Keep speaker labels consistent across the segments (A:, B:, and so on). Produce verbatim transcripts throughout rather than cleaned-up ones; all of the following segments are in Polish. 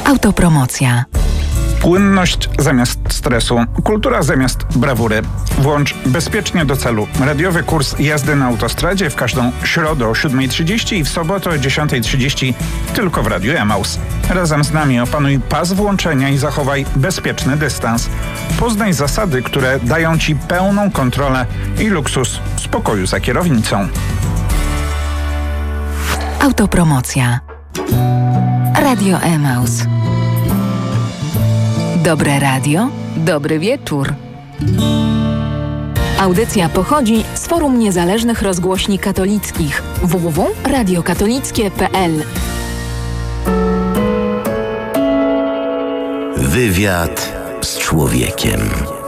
A: Autopromocja.
B: Płynność zamiast stresu, kultura zamiast brawury. Włącz bezpiecznie do celu radiowy kurs jazdy na autostradzie w każdą środę o siódma trzydzieści i w sobotę o dziesiąta trzydzieści tylko w Radiu Emaus. Razem z nami opanuj pas włączenia i zachowaj bezpieczny dystans. Poznaj zasady, które dają Ci pełną kontrolę i luksus spokoju za kierownicą.
A: Autopromocja. Radio Emaus. Dobre radio, dobry wieczór. Audycja pochodzi z Forum Niezależnych Rozgłośni Katolickich w w w kropka radio katolickie kropka p l.
C: Wywiad z człowiekiem.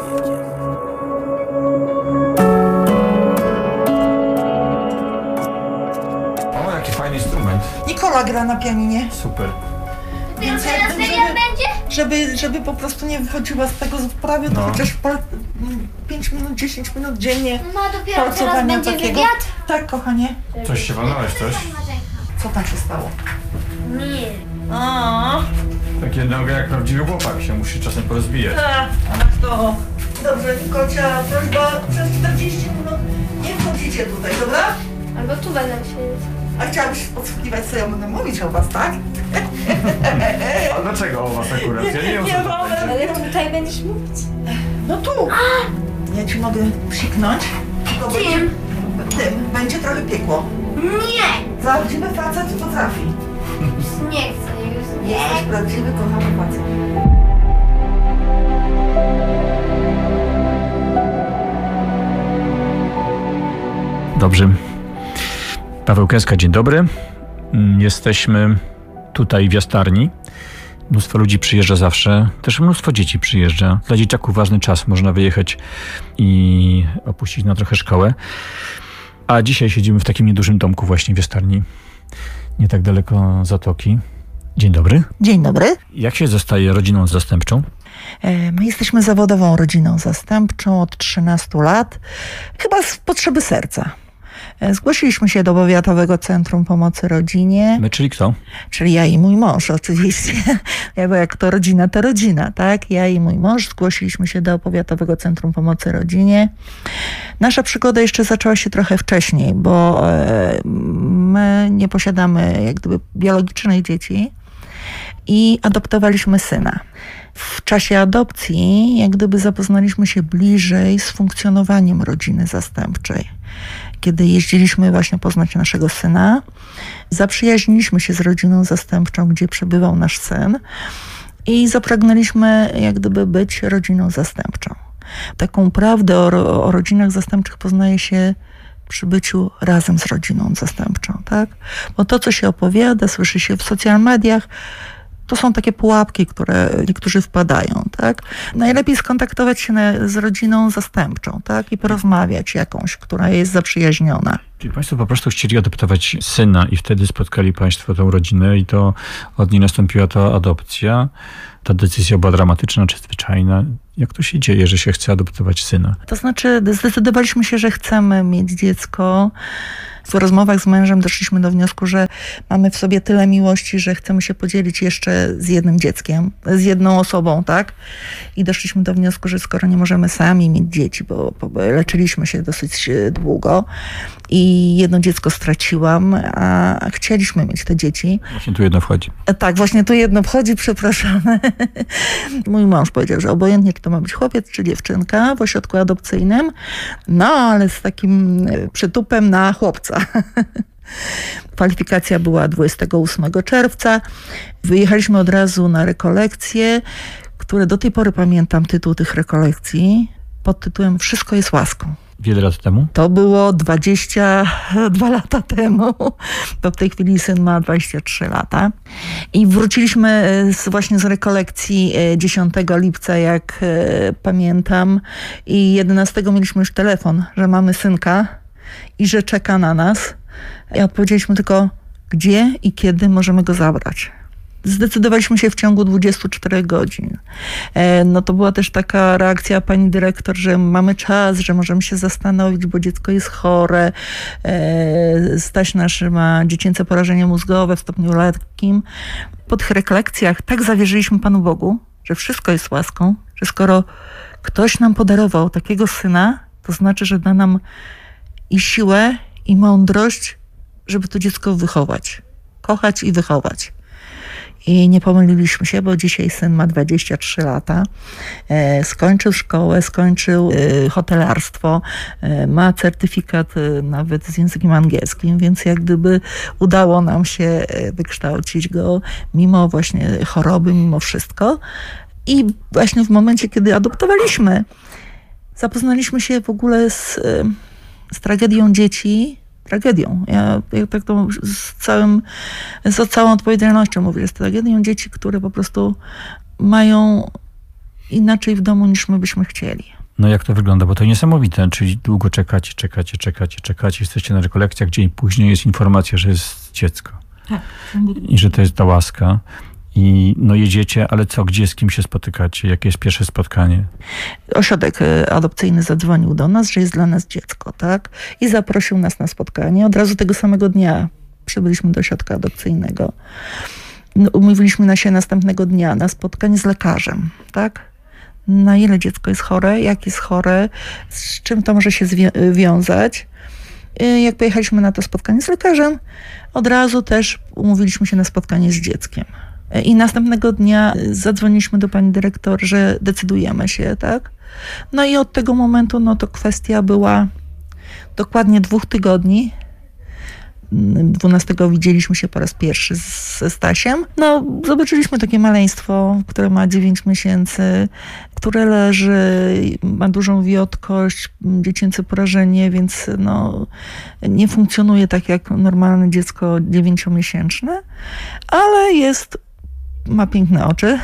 D: O, jaki fajny instrument.
E: Nikola gra na pianinie.
D: Super.
E: Więc
F: teraz
E: jakby,
F: wywiad
E: żeby,
F: będzie?
E: żeby, żeby po prostu nie wychodziła z tego wprawy, to
D: No.
E: chociaż pięć minut, dziesięć minut dziennie
F: No dopiero teraz
E: palcowania
F: będzie
E: takiego.
F: wywiad?
E: Tak, kochanie.
D: Coś się walnąłeś, coś?
E: Co tam się stało?
F: Nie.
E: O,
D: Takie nogi jak prawdziwy chłopak się musi czasem porozbijać.
E: tak, a to. Dobrze, Nikocia, prośba, przez czterdzieści minut nie wchodzicie tutaj, dobra?
F: Albo tu będę siedzieć.
E: A chciałabyś podsłuchiwać, co ja będę mówić o was, tak?
D: A dlaczego o was akurat? Ja nie wiem,
E: Nie
D: co to
E: wolę.
D: będzie.
F: Ale tutaj będziesz mówić.
E: No tu. Ja ci mogę psiknąć. Tylko
F: Czym?
E: będzie- Tym. Będzie trochę piekło.
F: Nie!
E: Prawdziwy facet potrafi.
F: Nie chcę już.
E: Jesteś
F: Nie.
E: prawdziwy, kochany facet.
D: Dobrze. Paweł Kęska, dzień dobry. Jesteśmy tutaj w Jastarni. Mnóstwo ludzi przyjeżdża zawsze. Też mnóstwo dzieci przyjeżdża. Dla dzieciaków ważny czas. Można wyjechać i opuścić na trochę szkołę. A dzisiaj siedzimy w takim niedużym domku właśnie w Jastarni. Nie tak daleko Zatoki. Dzień dobry.
E: Dzień dobry.
D: Jak się zostaje rodziną zastępczą?
E: E, My jesteśmy zawodową rodziną zastępczą od trzynastu lat. Chyba z potrzeby serca. E, Zgłosiliśmy się do Powiatowego Centrum Pomocy Rodzinie.
D: My, czyli kto?
E: Czyli ja i mój mąż oczywiście, bo jak to rodzina, to rodzina, tak? Ja i mój mąż zgłosiliśmy się do Powiatowego Centrum Pomocy Rodzinie. Nasza przygoda jeszcze zaczęła się trochę wcześniej, bo e, my nie posiadamy jak gdyby biologicznych dzieci i adoptowaliśmy syna. W czasie adopcji jak gdyby zapoznaliśmy się bliżej z funkcjonowaniem rodziny zastępczej. Kiedy jeździliśmy właśnie poznać naszego syna, zaprzyjaźniliśmy się z rodziną zastępczą, gdzie przebywał nasz syn i zapragnęliśmy jak gdyby być rodziną zastępczą. Taką prawdę o, ro- o rodzinach zastępczych poznaje się przy byciu razem z rodziną zastępczą, tak? Bo to, co się opowiada, słyszy się w social mediach, to są takie pułapki, które niektórzy wpadają, tak? Najlepiej skontaktować się na, z rodziną zastępczą, tak? I porozmawiać jakąś, która jest zaprzyjaźniona.
D: Czyli Państwo po prostu chcieli adoptować syna i wtedy spotkali Państwo tą rodzinę i to od niej nastąpiła ta adopcja. Ta decyzja była dramatyczna czy zwyczajna? Jak to się dzieje, że się chce adoptować syna?
E: To znaczy zdecydowaliśmy się, że chcemy mieć dziecko. W rozmowach z mężem doszliśmy do wniosku, że mamy w sobie tyle miłości, że chcemy się podzielić jeszcze z jednym dzieckiem, z jedną osobą, tak? I doszliśmy do wniosku, że skoro nie możemy sami mieć dzieci, bo, bo leczyliśmy się dosyć długo i jedno dziecko straciłam, a chcieliśmy mieć te dzieci.
D: Właśnie tu jedno wchodzi.
E: Tak, właśnie tu jedno wchodzi, przepraszam. Mój mąż powiedział, że obojętnie, czy to ma być chłopiec, czy dziewczynka w ośrodku adopcyjnym, no ale z takim przytupem na chłopca. Kwalifikacja była dwudziestego ósmego czerwca. Wyjechaliśmy od razu na rekolekcje, które do tej pory pamiętam tytuł tych rekolekcji pod tytułem Wszystko jest łaską.
D: Wiele lat temu?
E: To było dwadzieścia dwa lata temu, bo w tej chwili syn ma dwadzieścia trzy lata. I wróciliśmy z, właśnie z rekolekcji dziesiątego lipca, jak e, pamiętam. I jedenastego mieliśmy już telefon, że mamy synka i że czeka na nas. I odpowiedzieliśmy tylko, gdzie i kiedy możemy go zabrać. Zdecydowaliśmy się w ciągu dwudziestu czterech godzin. No to była też taka reakcja pani dyrektor, że mamy czas, że możemy się zastanowić, bo dziecko jest chore. Staś nasz ma dziecięce porażenie mózgowe w stopniu lekkim. Po tych rekolekcjach tak zawierzyliśmy Panu Bogu, że wszystko jest łaską, że skoro ktoś nam podarował takiego syna, to znaczy, że da nam i siłę, i mądrość, żeby to dziecko wychować. Kochać i wychować. I nie pomyliliśmy się, bo dzisiaj syn ma dwadzieścia trzy lata. E, skończył szkołę, skończył e, hotelarstwo, e, ma certyfikat e, nawet z językiem angielskim, więc jak gdyby udało nam się wykształcić go mimo właśnie choroby, mimo wszystko. I właśnie w momencie, kiedy adoptowaliśmy, zapoznaliśmy się w ogóle z, z tragedią dzieci, tragedią. Ja, ja tak to z, całym, z całą odpowiedzialnością mówię, z tragedią dzieci, które po prostu mają inaczej w domu, niż my byśmy chcieli.
D: No jak to wygląda? Bo to niesamowite, czyli długo czekacie, czekacie, czekacie, czekacie, jesteście na rekolekcjach, dzień później jest informacja, że jest dziecko.
E: Tak.
D: I że to jest ta łaska. I no jedziecie, ale co, gdzie, z kim się spotykacie? Jakie jest pierwsze spotkanie?
E: Ośrodek adopcyjny zadzwonił do nas, że jest dla nas dziecko, tak? I zaprosił nas na spotkanie. Od razu tego samego dnia przybyliśmy do ośrodka adopcyjnego. No, umówiliśmy się następnego dnia na spotkanie z lekarzem, tak? Na ile dziecko jest chore, jak jest chore, z czym to może się zwią- wiązać. Jak pojechaliśmy na to spotkanie z lekarzem, od razu też umówiliśmy się na spotkanie z dzieckiem. I następnego dnia zadzwoniliśmy do pani dyrektor, że decydujemy się, tak? No i od tego momentu, no to kwestia była dokładnie dwóch tygodni. dwunastego widzieliśmy się po raz pierwszy ze Stasiem. No, zobaczyliśmy takie maleństwo, które ma dziewięć miesięcy, które leży, ma dużą wiotkość, dziecięce porażenie, więc no, nie funkcjonuje tak jak normalne dziecko dziewięciomiesięczne, ale jest, ma piękne oczy,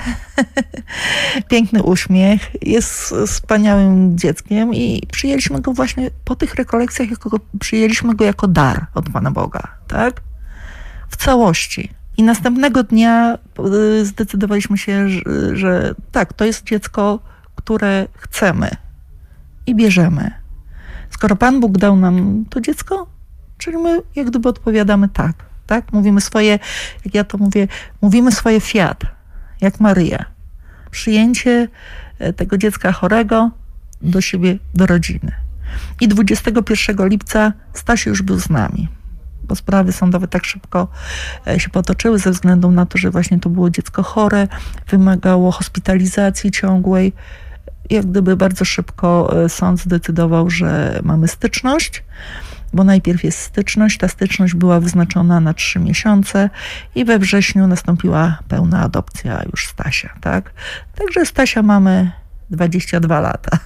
E: piękny uśmiech, jest wspaniałym dzieckiem i przyjęliśmy go właśnie po tych rekolekcjach, jako, przyjęliśmy go jako dar od Pana Boga, tak? W całości. I następnego dnia zdecydowaliśmy się, że, że tak, to jest dziecko, które chcemy i bierzemy. Skoro Pan Bóg dał nam to dziecko, czyli my jak gdyby odpowiadamy tak. Tak? Mówimy swoje, jak ja to mówię, mówimy swoje fiat, jak Maryja. Przyjęcie tego dziecka chorego do siebie, do rodziny. I dwudziestego pierwszego lipca Staś już był z nami, bo sprawy sądowe tak szybko się potoczyły ze względu na to, że właśnie to było dziecko chore, wymagało hospitalizacji ciągłej. Jak gdyby bardzo szybko sąd zdecydował, że mamy styczność, bo najpierw jest styczność, ta styczność była wyznaczona na trzy miesiące i we wrześniu nastąpiła pełna adopcja już Stasia, tak? Także Stasia mamy dwadzieścia dwa lata.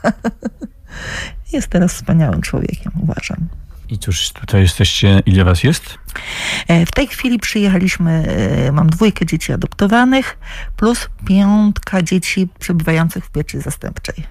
E: Jest teraz wspaniałym człowiekiem, uważam.
D: I cóż, tutaj jesteście, ile was jest?
E: W tej chwili przyjechaliśmy, mam dwójkę dzieci adoptowanych plus piątka dzieci przebywających w pieczy zastępczej.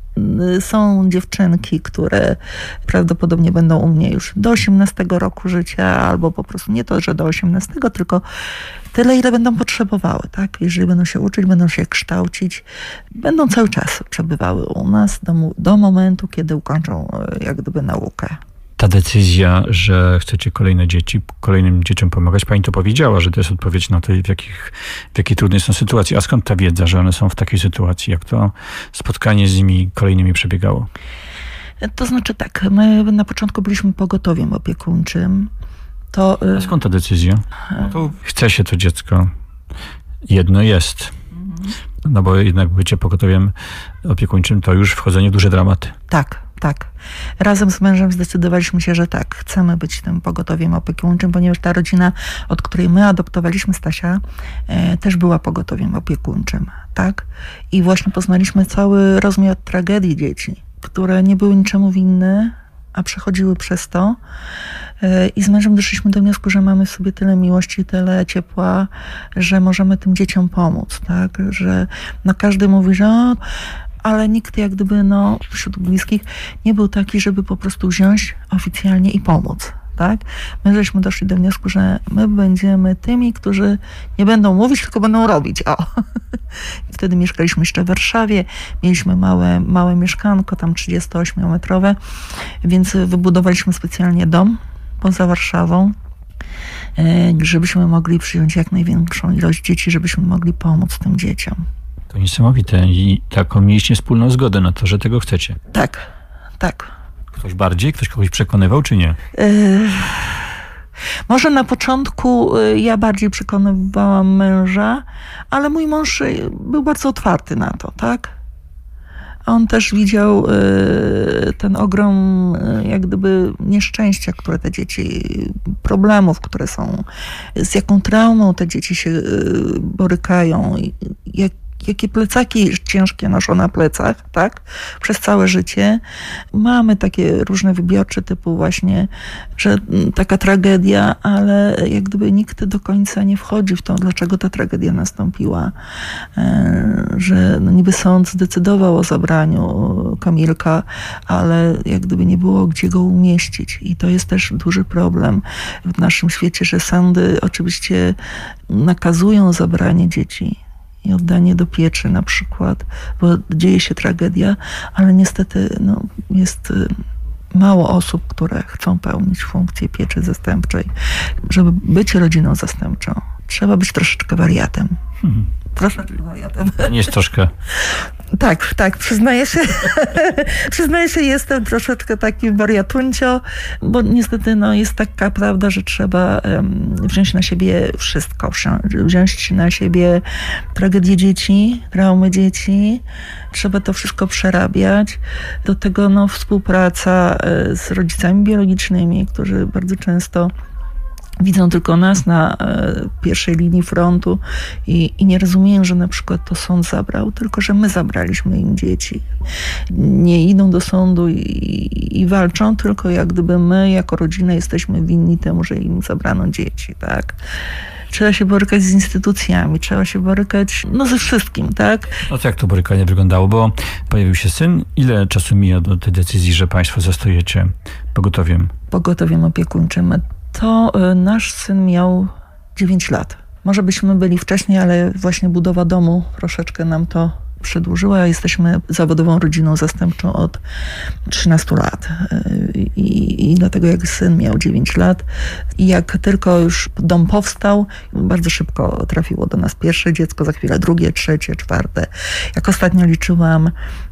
E: Są dziewczynki, które prawdopodobnie będą u mnie już do osiemnastego roku życia, albo po prostu nie to, że do osiemnastego, tylko tyle, ile będą potrzebowały, tak? Jeżeli będą się uczyć, będą się kształcić, będą cały czas przebywały u nas do, do momentu, kiedy ukończą jak gdyby naukę.
D: Ta decyzja, że chcecie kolejne dzieci, kolejnym dzieciom pomagać, pani to powiedziała, że to jest odpowiedź na to, w, jakich, w jakiej trudnej są sytuacji. A skąd ta wiedza, że one są w takiej sytuacji? Jak to spotkanie z nimi kolejnymi przebiegało?
E: To znaczy tak, my na początku byliśmy pogotowiem opiekuńczym. To,
D: A skąd ta decyzja? No to chce się to dziecko. Jedno jest. No bo jednak bycie pogotowiem opiekuńczym to już wchodzenie w duże dramaty.
E: Tak. Tak. Razem z mężem zdecydowaliśmy się, że tak, chcemy być tym pogotowiem opiekuńczym, ponieważ ta rodzina, od której my adoptowaliśmy Stasia, e, też była pogotowiem opiekuńczym, tak? I właśnie poznaliśmy cały rozmiar tragedii dzieci, które nie były niczemu winne, a przechodziły przez to. E, I z mężem doszliśmy do wniosku, że mamy w sobie tyle miłości, tyle ciepła, że możemy tym dzieciom pomóc, tak? Że no każdy mówi, że o, ale nikt jak gdyby no, wśród bliskich nie był taki, żeby po prostu wziąć oficjalnie i pomóc. tak? My żeśmy doszli do wniosku, że my będziemy tymi, którzy nie będą mówić, tylko będą robić. O. Wtedy mieszkaliśmy jeszcze w Warszawie, mieliśmy małe, małe mieszkanko, tam trzydziestoośmiometrowe, więc wybudowaliśmy specjalnie dom poza Warszawą, żebyśmy mogli przyjąć jak największą ilość dzieci, żebyśmy mogli pomóc tym dzieciom.
D: To niesamowite i taką mieliście wspólną zgodę na to, że tego chcecie.
E: Tak, tak.
D: Ktoś bardziej? Ktoś kogoś przekonywał, czy nie?
E: Yy, może na początku ja bardziej przekonywałam męża, ale mój mąż był bardzo otwarty na to, tak? On też widział y, ten ogrom y, jak gdyby nieszczęścia, które te dzieci, problemów, które są, z jaką traumą te dzieci się y, borykają, jak, jakie plecaki ciężkie noszą na plecach, tak, przez całe życie. Mamy takie różne wybiorcze typu właśnie, że taka tragedia, ale jak gdyby nikt do końca nie wchodzi w to, dlaczego ta tragedia nastąpiła. Że no niby sąd zdecydował o zabraniu Kamilka, ale jak gdyby nie było gdzie go umieścić. I to jest też duży problem w naszym świecie, że sądy oczywiście nakazują zabranie dzieci i oddanie do pieczy na przykład, bo dzieje się tragedia, ale niestety no, jest mało osób, które chcą pełnić funkcję pieczy zastępczej. Żeby być rodziną zastępczą, trzeba być troszeczkę wariatem. Hmm. Troszeczkę wariatem.
D: Nie jest troszkę.
E: Tak, tak, przyznaję się, przyznaję się, jestem troszeczkę takim wariatuncio, bo niestety no, jest taka prawda, że trzeba um, wziąć na siebie wszystko, wziąć na siebie tragedię dzieci, traumy dzieci, trzeba to wszystko przerabiać. Do tego no, współpraca z rodzicami biologicznymi, którzy bardzo często widzą tylko nas na e, pierwszej linii frontu i, i nie rozumieją, że na przykład to sąd zabrał, tylko że my zabraliśmy im dzieci. Nie idą do sądu i, i walczą, tylko jak gdyby my jako rodzina jesteśmy winni temu, że im zabrano dzieci, tak? Trzeba się borykać z instytucjami, trzeba się borykać no ze wszystkim, tak?
D: No to jak to borykanie wyglądało? Bo pojawił się syn. Ile czasu mija do tej decyzji, że państwo zostajecie pogotowiem?
E: Pogotowiem opiekuńczym. To nasz syn miał dziewięć lat. Może byśmy byli wcześniej, ale właśnie budowa domu troszeczkę nam to przedłużyła. Jesteśmy zawodową rodziną zastępczą od trzynastu lat. I, i dlatego jak syn miał dziewięć lat i jak tylko już dom powstał, bardzo szybko trafiło do nas pierwsze dziecko, za chwilę drugie, trzecie, czwarte. Jak ostatnio liczyłam,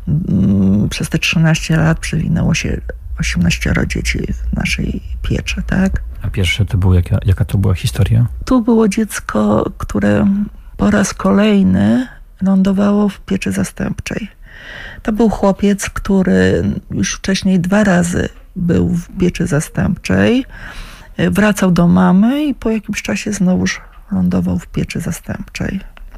E: przez te trzynaście lat przewinęło się osiemnaścioro dzieci w naszej pieczy, tak?
D: A pierwsze to było, jaka, jaka to była historia?
E: Tu było dziecko, które po raz kolejny lądowało w pieczy zastępczej. To był chłopiec, który już wcześniej dwa razy był w pieczy zastępczej, wracał do mamy i po jakimś czasie znowuż lądował w pieczy zastępczej.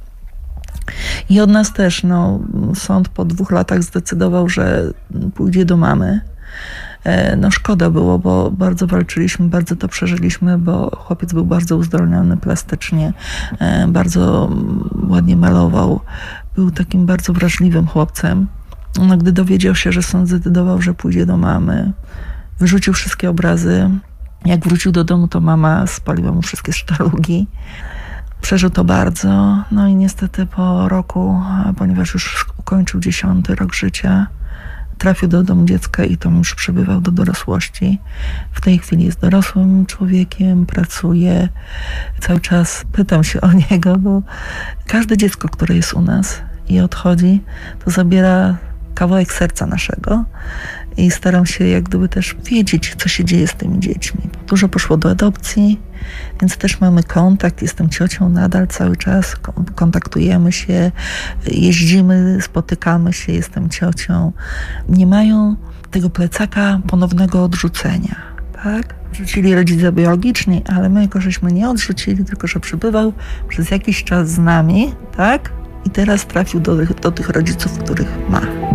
E: I od nas też, no, sąd po dwóch latach zdecydował, że pójdzie do mamy. No szkoda było, bo bardzo walczyliśmy, bardzo to przeżyliśmy, bo chłopiec był bardzo uzdolniony plastycznie, bardzo ładnie malował, był takim bardzo wrażliwym chłopcem. No, gdy dowiedział się, że sąd zdecydował, że pójdzie do mamy, wyrzucił wszystkie obrazy. Jak wrócił do domu, to mama spaliła mu wszystkie sztalugi. Przeżył to bardzo, no i niestety po roku, ponieważ już ukończył dziesiąty rok życia, trafił do domu dziecka i tam już przebywał do dorosłości. W tej chwili jest dorosłym człowiekiem, pracuje. Cały czas pytam się o niego, bo każde dziecko, które jest u nas i odchodzi, to zabiera kawałek serca naszego i staram się jak gdyby też wiedzieć, co się dzieje z tymi dziećmi. Dużo poszło do adopcji, więc też mamy kontakt. Jestem ciocią nadal cały czas, kontaktujemy się, jeździmy, spotykamy się, jestem ciocią. Nie mają tego plecaka ponownego odrzucenia, tak? Rzucili rodzice biologiczni, ale my jako żeśmy nie odrzucili, tylko że przebywał przez jakiś czas z nami, tak? I teraz trafił do, do tych rodziców, których ma.